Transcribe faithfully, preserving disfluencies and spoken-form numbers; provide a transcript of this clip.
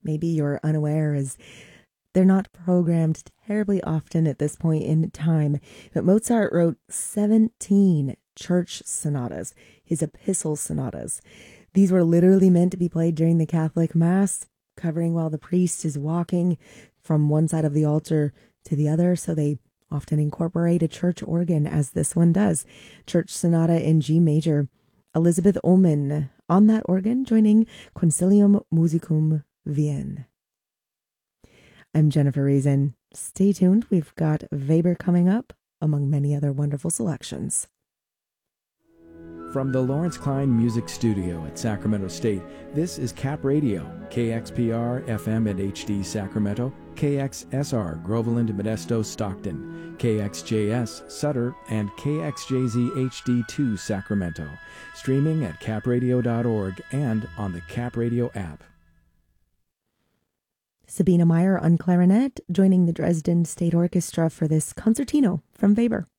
maybe you're unaware, as they're not programmed terribly often at this point in time. But Mozart wrote seventeen church sonatas, his epistle sonatas. These were literally meant to be played during the Catholic Mass, covering while the priest is walking from one side of the altar to the other. So they often incorporate a church organ, as this one does. Church Sonata in G major. Elizabeth Ullmann on that organ, joining Consilium Musicum Vienne. I'm Jennifer Reason. Stay tuned. We've got Weber coming up, among many other wonderful selections. From the Lawrence Klein Music Studio at Sacramento State, this is Cap Radio, K X P R, F M and H D Sacramento, K X S R, Groveland, Modesto, Stockton, K X J S, Sutter, and K X J Z H D two, Sacramento. Streaming at cap radio dot org and on the Cap Radio app. Sabina Meyer on clarinet, joining the Dresden State Orchestra for this concertino from Weber.